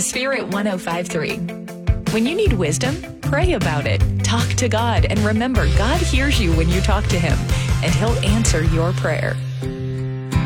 Spirit 1053. When you need wisdom, pray about it. Talk to God, and remember, God hears you when you talk to Him, and He'll answer your prayer.